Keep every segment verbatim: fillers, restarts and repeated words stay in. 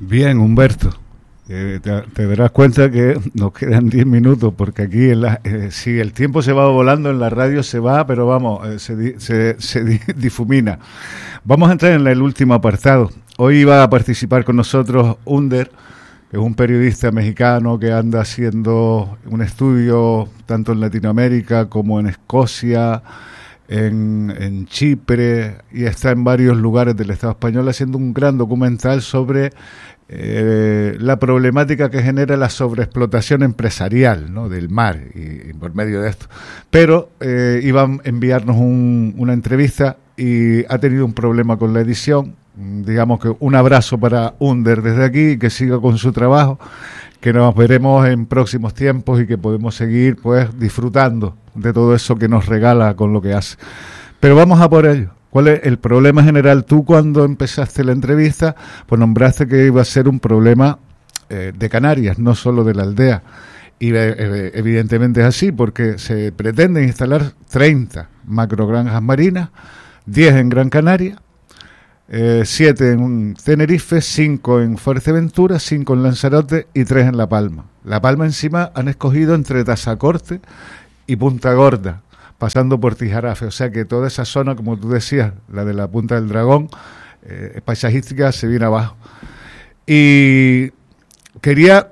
Bien, Humberto, eh, te, te darás cuenta que nos quedan diez minutos, porque aquí en la, eh, si el tiempo se va volando, en la radio se va, pero vamos, eh, se, se, se difumina. Vamos a entrar en el último apartado. Hoy va a participar con nosotros Under, que es un periodista mexicano que anda haciendo un estudio tanto en Latinoamérica como en Escocia, En, en Chipre, y está en varios lugares del Estado español haciendo un gran documental sobre eh, la problemática que genera la sobreexplotación empresarial, ¿no?, del mar y, y por medio de esto. Pero eh, iba a enviarnos un, una entrevista y ha tenido un problema con la edición. Digamos que un abrazo para Under desde aquí, que siga con su trabajo, que nos veremos en próximos tiempos y que podemos seguir pues disfrutando de todo eso que nos regala con lo que hace. Pero vamos a por ello. ¿Cuál es el problema general? Tú, cuando empezaste la entrevista, pues nombraste que iba a ser un problema eh, de Canarias, no solo de la aldea. Y eh, evidentemente es así, porque se pretenden instalar treinta macrogranjas marinas, diez en Gran Canaria, Eh, siete en Tenerife, cinco en Fuerteventura, cinco en Lanzarote y tres en La Palma. La Palma encima han escogido entre Tazacorte y Punta Gorda, pasando por Tijarafe, o sea que toda esa zona, como tú decías, la de la Punta del Dragón, eh, paisajística, se viene abajo. Y quería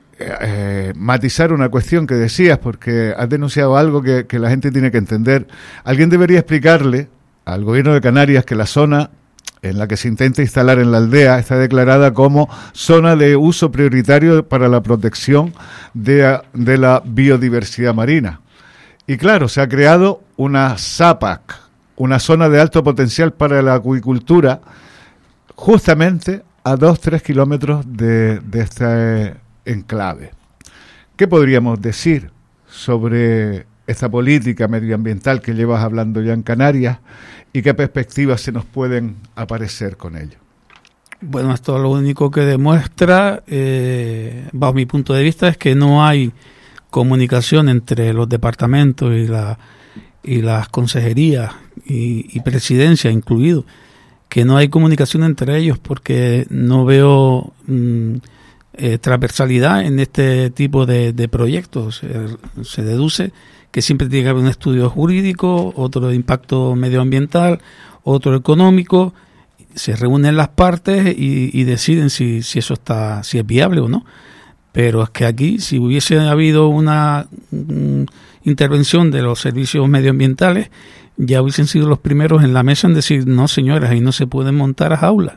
eh, matizar una cuestión que decías, porque has denunciado algo que, que la gente tiene que entender. Alguien debería explicarle al gobierno de Canarias que la zona en la que se intenta instalar en la aldea está declarada como zona de uso prioritario para la protección de, de la biodiversidad marina. Y claro, se ha creado una S A P A C, una zona de alto potencial para la acuicultura, justamente a dos, tres kilómetros de, de este enclave. ¿Qué podríamos decir sobre esta política medioambiental que llevas hablando ya en Canarias y qué perspectivas se nos pueden aparecer con ello? Bueno, esto lo único que demuestra, eh, bajo mi punto de vista, es que no hay comunicación entre los departamentos y, la, y las consejerías y, y presidencia incluido, que no hay comunicación entre ellos, porque no veo mm, eh, transversalidad en este tipo de, de proyectos. Se, se deduce que siempre tiene que haber un estudio jurídico, otro de impacto medioambiental, otro económico. Se reúnen las partes y, y deciden si, si eso está, si es viable o no. Pero es que aquí, si hubiese habido una um, intervención de los servicios medioambientales, ya hubiesen sido los primeros en la mesa en decir: no, señores, ahí no se pueden montar jaulas,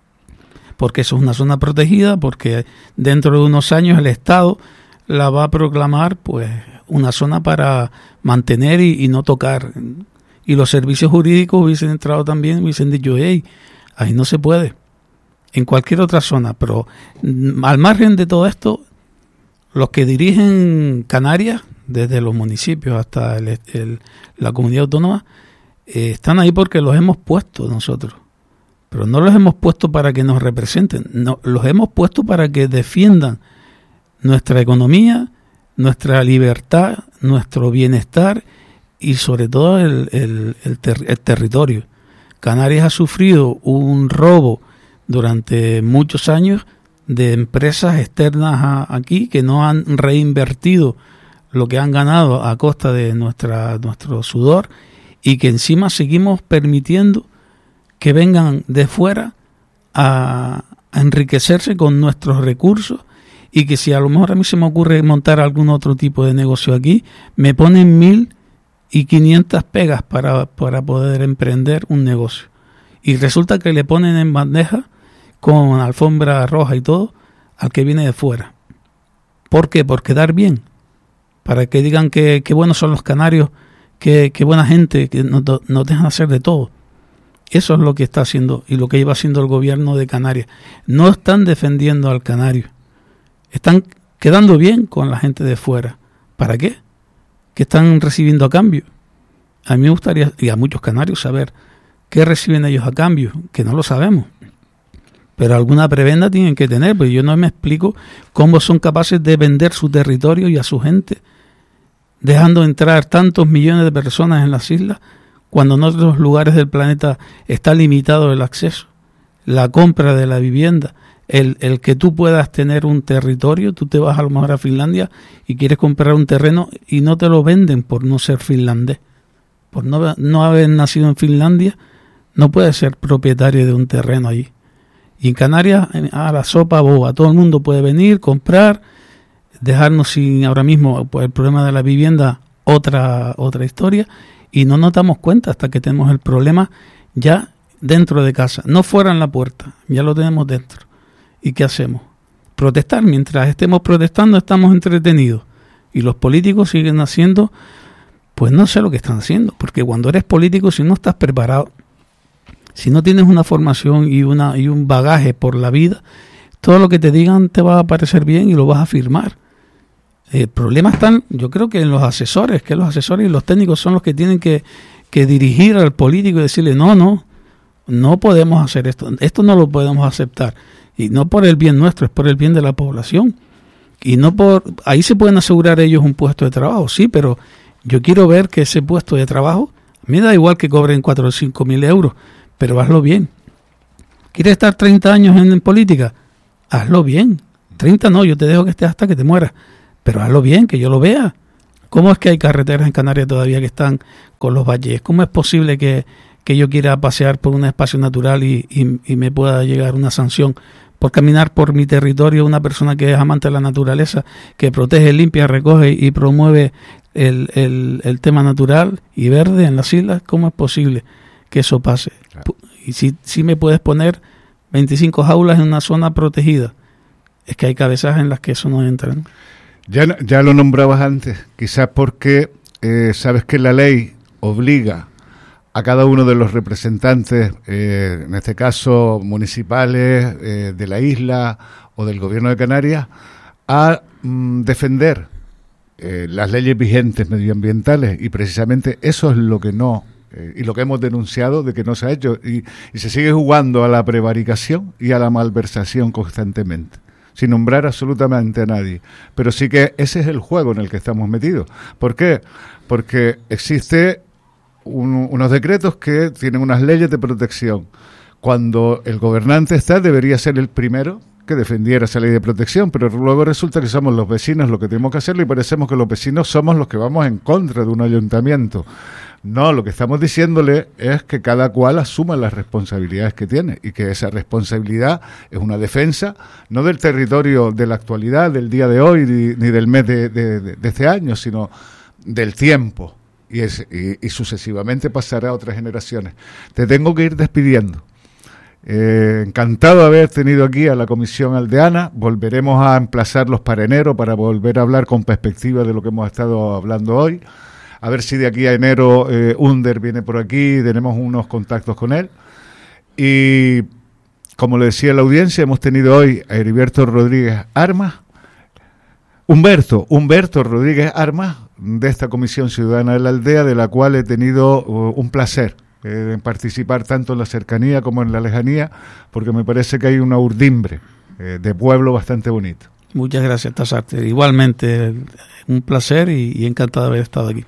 porque eso es una zona protegida, porque dentro de unos años el Estado la va a proclamar pues una zona para mantener y, y no tocar. Y los servicios jurídicos hubiesen entrado también, hubiesen dicho: hey, ahí no se puede, en cualquier otra zona. Pero al margen de todo esto, los que dirigen Canarias, desde los municipios hasta el, el, la comunidad autónoma, eh, están ahí porque los hemos puesto nosotros. Pero no los hemos puesto para que nos representen, no, los hemos puesto para que defiendan nuestra economía, nuestra libertad, nuestro bienestar y sobre todo el, el, el, ter- el territorio. Canarias ha sufrido un robo durante muchos años de empresas externas a, aquí que no han reinvertido lo que han ganado a costa de nuestra nuestro sudor, y que encima seguimos permitiendo que vengan de fuera a, a enriquecerse con nuestros recursos, y que si a lo mejor a mí se me ocurre montar algún otro tipo de negocio aquí, me ponen mil y quinientas pegas para, para poder emprender un negocio. Y resulta que le ponen en bandeja, con alfombra roja y todo, al que viene de fuera. ¿Por qué? Por quedar bien. Para que digan que, que buenos son los canarios, que, que buena gente, que nos no dejan hacer de todo. Eso es lo que está haciendo y lo que iba haciendo el gobierno de Canarias. No están defendiendo al canario. Están quedando bien con la gente de fuera. ¿Para qué? ¿Qué están recibiendo a cambio? A mí me gustaría, y a muchos canarios, saber qué reciben ellos a cambio, que no lo sabemos. Pero alguna prebenda tienen que tener, porque yo no me explico cómo son capaces de vender su territorio y a su gente, dejando entrar tantos millones de personas en las islas, cuando en otros lugares del planeta está limitado el acceso, la compra de la vivienda, el, el que tú puedas tener un territorio. Tú te vas a lo mejor a Finlandia y quieres comprar un terreno y no te lo venden por no ser finlandés. Por no, no haber nacido en Finlandia, no puedes ser propietario de un terreno allí. Y en Canarias, a la sopa boba, todo el mundo puede venir, comprar, dejarnos sin ahora mismo pues, el problema de la vivienda, otra otra historia, y no nos damos cuenta hasta que tenemos el problema ya dentro de casa, no fuera en la puerta, ya lo tenemos dentro. ¿Y qué hacemos? Protestar. Mientras estemos protestando estamos entretenidos y los políticos siguen haciendo, pues no sé lo que están haciendo, porque cuando eres político, si no estás preparado, si no tienes una formación y una y un bagaje por la vida, todo lo que te digan te va a parecer bien y lo vas a firmar. El problema está, yo creo que en los asesores, que los asesores y los técnicos son los que tienen que, que dirigir al político y decirle, no, no, no podemos hacer esto, esto no lo podemos aceptar. Y no por el bien nuestro, es por el bien de la población. Y no por, ahí se pueden asegurar ellos un puesto de trabajo, sí, pero yo quiero ver que ese puesto de trabajo, a mí me da igual que cobren cuatro o cinco mil euros, pero hazlo bien. ¿Quieres estar treinta años en, en política? Hazlo bien. treinta no, yo te dejo que estés hasta que te mueras. Pero hazlo bien, que yo lo vea. ¿Cómo es que hay carreteras en Canarias todavía que están con los valles? ¿Cómo es posible que, que yo quiera pasear por un espacio natural y, y, y me pueda llegar una sanción por caminar por mi territorio una persona que es amante de la naturaleza, que protege, limpia, recoge y promueve el, el, el tema natural y verde en las islas? ¿Cómo es posible que eso pase? Claro. Y si, si me puedes poner veinticinco jaulas en una zona protegida, es que hay cabezas en las que eso no entra, ¿no? Ya, ya lo nombrabas antes, quizás porque eh, sabes que la ley obliga a cada uno de los representantes, eh, en este caso municipales, eh, de la isla o del gobierno de Canarias, a mm, defender eh, las leyes vigentes medioambientales, y precisamente eso es lo que no, eh, y lo que hemos denunciado de que no se ha hecho, y, y se sigue jugando a la prevaricación y a la malversación constantemente, sin nombrar absolutamente a nadie. Pero sí que ese es el juego en el que estamos metidos. ¿Por qué? Porque existe un, unos decretos que tienen unas leyes de protección. Cuando el gobernante está, debería ser el primero que defendiera esa ley de protección, pero luego resulta que somos los vecinos los que tenemos que hacerlo y parecemos que los vecinos somos los que vamos en contra de un ayuntamiento. No, lo que estamos diciéndole es que cada cual asuma las responsabilidades que tiene y que esa responsabilidad es una defensa, no del territorio de la actualidad, del día de hoy, ni, ni del mes de, de, de este año, sino del tiempo, y, es, y, y sucesivamente pasará a otras generaciones. Te tengo que ir despidiendo. Eh, encantado de haber tenido aquí a la Comisión Aldeana. Volveremos a emplazarlos para enero para volver a hablar con perspectiva de lo que hemos estado hablando hoy. A ver si de aquí a enero eh, Under viene por aquí, tenemos unos contactos con él. Y como le decía a la audiencia, hemos tenido hoy a Heriberto Rodríguez Armas, Humberto, Humberto Rodríguez Armas, de esta Comisión Ciudadana de la Aldea, de la cual he tenido uh, un placer eh, en participar tanto en la cercanía como en la lejanía, porque me parece que hay una urdimbre eh, de pueblo bastante bonito. Muchas gracias, Tasarte. Igualmente, un placer y, y encantado de haber estado aquí.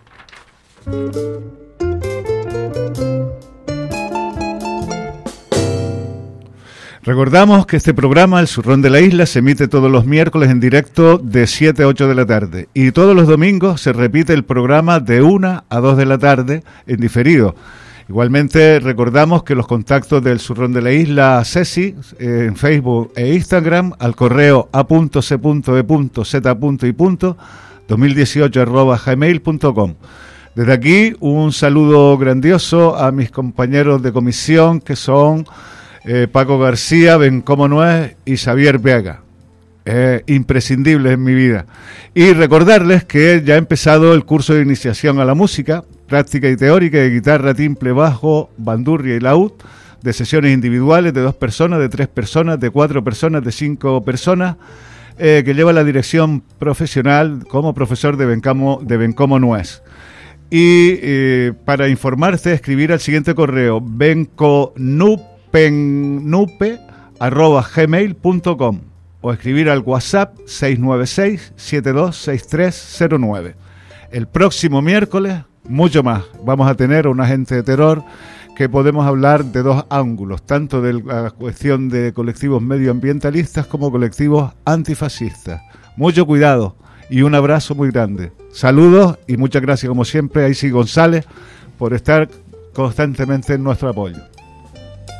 Recordamos que este programa, El Zurrón de la Isla, se emite todos los miércoles en directo de siete a ocho de la tarde, y todos los domingos se repite el programa de una a dos de la tarde en diferido. Igualmente recordamos que los contactos del Zurrón de la Isla Ceci eh, en Facebook e Instagram al correo a punto ce punto e punto zeta punto i punto dos mil dieciocho arroba gmail punto com. Desde aquí un saludo grandioso a mis compañeros de comisión, que son eh, Paco García, Bencomo Nuez y Xavier Vega, eh, imprescindibles en mi vida. Y recordarles que ya ha empezado el curso de iniciación a la música, práctica y teórica de guitarra, timple, bajo, bandurria y laúd, de sesiones individuales de dos personas, de tres personas, de cuatro personas, de cinco personas, eh, que lleva la dirección profesional como profesor de Bencomo, de Bencomo Nuez. Y eh, para informarse, escribir al siguiente correo, benconupennupe arroba gmail punto com, o escribir al WhatsApp seis nueve seis, siete dos seis tres cero nueve. El próximo miércoles, mucho más. Vamos a tener a un agente de terror que que podemos hablar de dos ángulos, tanto de la cuestión de colectivos medioambientalistas como colectivos antifascistas. Mucho cuidado y un abrazo muy grande. Saludos y muchas gracias, como siempre, a Isi González, por estar constantemente en nuestro apoyo.